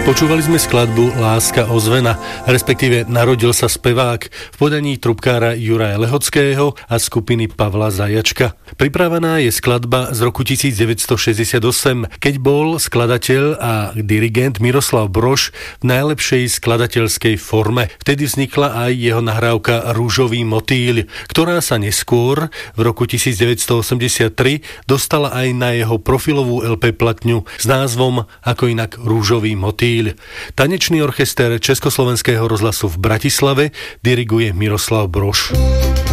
Počúvali sme skladbu Láska ozvena, respektíve Narodil sa spevák v podaní trubkára Juraja Lehockého a skupiny Pavla Zajačka. Pripravená je skladba z roku 1968, keď bol skladateľ a dirigent Miroslav Brož v najlepšej skladateľskej forme. Vtedy vznikla aj jeho nahrávka Rúžový motýľ, ktorá sa neskôr v roku 1983 dostala aj na jeho profilovú LP platňu s názvom ako inak Rúžový motýľ. Tanečný orchester Československého rozhlasu v Bratislave diriguje Miroslav Brož.